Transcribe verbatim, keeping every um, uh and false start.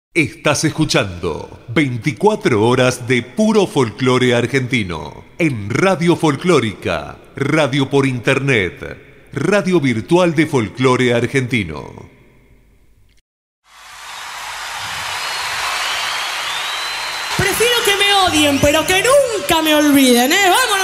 Estás escuchando veinticuatro horas de puro folclore argentino en Radio Folclórica, radio por internet, radio virtual de folclore argentino. Prefiero que me odien, pero que nunca me olviden, ¿eh? ¡Vámonos!